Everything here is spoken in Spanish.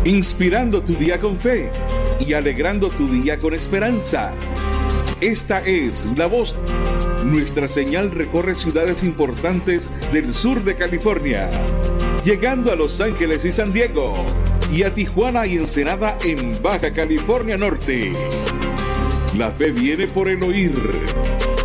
inspirando tu día con fe y alegrando tu día con esperanza. Esta es La Voz. Nuestra señal recorre ciudades importantes del sur de California, llegando a Los Ángeles y San Diego, y a Tijuana y Ensenada en Baja California Norte. La fe viene por el oír.